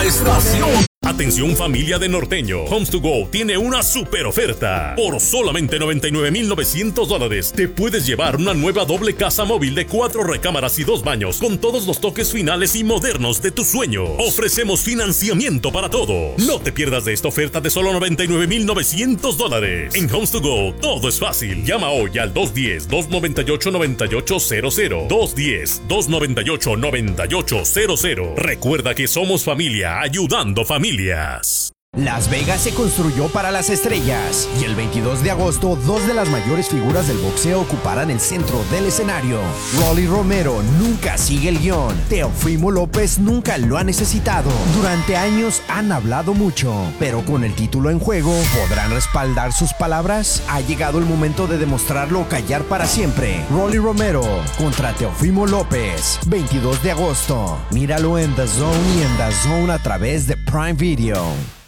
estación. Atención familia de Norteño, Homes to Go tiene una super oferta. Por solamente $99,900 te puedes llevar una nueva doble casa móvil de 4 recámaras y 2 baños con todos los toques finales y modernos de tu sueño. Ofrecemos financiamiento para todo. No te pierdas de esta oferta de solo $99,900. En Homes to Go todo es fácil. Llama hoy al 210-298-9800. 210-298-9800. Recuerda que somos familia ayudando familias. Las Vegas se construyó para las estrellas y el 22 de agosto 2 de las mayores figuras del boxeo ocuparán el centro del escenario. Rolly Romero nunca sigue el guión. Teofimo López nunca lo ha necesitado. Durante años han hablado mucho, pero con el título en juego, ¿podrán respaldar sus palabras? Ha llegado el momento de demostrarlo o callar para siempre. Rolly Romero contra Teofimo López, 22 de agosto. Míralo en The Zone y en The Zone a través de Prime Video.